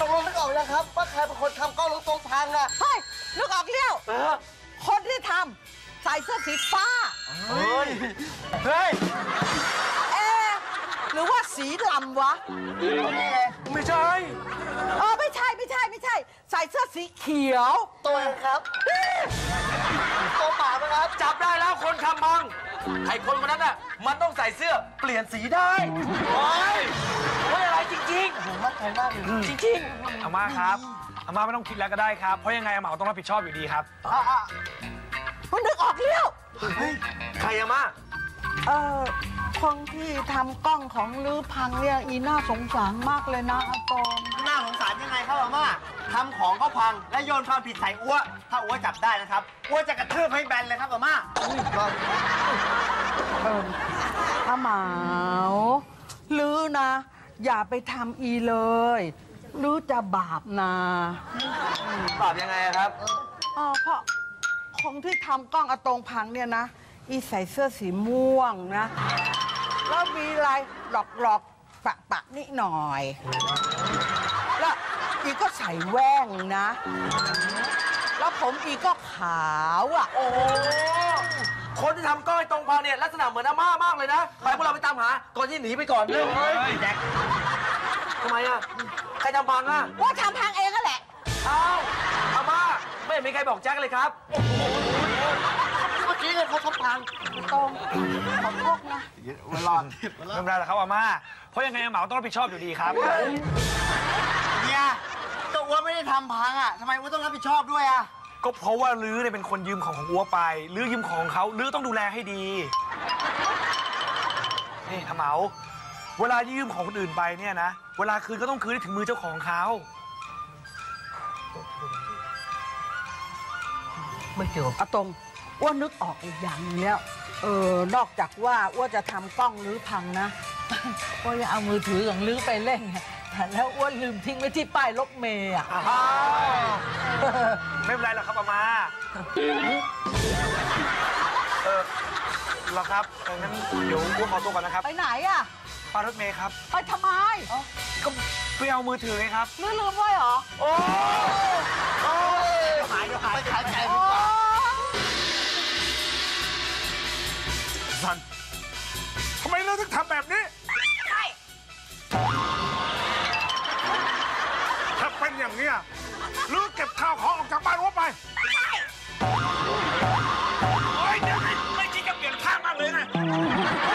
กลงนึกออกแล้วครับว่าใครเป็นคนทำกล้องรถทรงพังอ่ะเฮ้ยนึกออกแล้วคนที่ทำใส่เสื้อสีฟ้าเฮ้ยหรือว่าสีดำวะไม่ใช่ไม่ใช่ใส่เสื้อสีเขียวตัวครับตัวป่าไหมครับจับได้แล้วคนทำพังไอ้คนคนนั้นน่ะมันต้องใส่เสื้อเปลี่ยนสีได้โอ้ยอะไรจริงๆผมมั่นใจมากเลยจริงอาม่าครับอาม่าไม่ต้องคิดแล้วก็ได้ครับเพราะยังไงอาเหมาต้องรับผิดชอบอยู่ดีครับมันนึกออกแล้วใครอาม่าคนที่ทำกล้องของลือพังเนี่ยอีน่าสงสารมากเลยนะอาตอมน่าสงสารยังไงครับอาม่าทำของเขาพังและโยนความผิดใส่อ้วถ้าอ้วจับได้นะครับอ้วจะกระทืบให้แบนเลยครับอาม่าอาเหมาลือนะอย่าไปทำอีเลยลือจะบาปนะบาปยังไงครับเพราะคนที่ทำกล้องอาตงพังเนี่ยนะอีใส่เสื้อสีม่วงนะแล้วมีลายหลอกปะนิดหน่อยแล้วอีก็ใส่แว่นนะแล้วผมอีก็ขาวอ่ะโอ้คนที่ทำกล้องไอ้ตรงพังเนี่ยลักษณะเหมือนอาม่ามากเลยนะไปพวกเราไปตามหาก่อนที่หนีไปก่อนเรื่องเลยแจ็คทำไมอ่ะใครทำพังอ่ะว่าทำพังเองก็แหละอ้าวอาม่าไม่เห็นมีใครบอกแจ็คเลยครับเมื่อกี้เนี่ยเขาทำพังตรงขอโทษนะไม่รอดไม่เป็นไรหรอกครับอาม่าเพราะยังไงอาเหมาต้องรับผิดชอบอยู่ดีครับเนี่ยก็อ้วไม่ได้ทำพังอ่ะทำไมอ้วต้องรับผิดชอบด้วยอ่ะก็เพราะว่าลื้อเนี่ยเป็นคนยืมของอัวไปลื้อยืมของเขาลื้อต้องดูแลให้ดีนี่อาเหมาเวลายืมของคนอื่นไปเนี่ยนะเวลาคืนก็ต้องคืนให้ถึงมือเจ้าของเขาไม่เกี่ยวอาตงอ้วนนึกออกอีกอย่างนึงแล้วนอกจากว่าอ้วนจะทำกล้องลื้อพังนะอ้วนจะเอามือถือของลื้อไปเล่นแต่แล้วอ้วนลืมทิ้งไว้ที่ป้ายรถเมย์อ่ะไม่เป็นไรหรอกครับอาม่าหรอครับงั้นเดี๋ยวอ้วนขอตัวก่อนนะครับไปไหนอ่ะป้ายรถเมย์ครับไปทำไมก็ไปเอามือถือไงครับลืมไว้เหรอโอ้หายไปขายใจดีกว่าสันทำไมเราถึงทำแบบนี้ถ้าเป็นอย่างนี้ลือเก็บข้าวของออกจากบ้านวัวไปโอ้ยเดี๋ยวไม่คิดจะเปลี่ยนข้างมากเลยนะ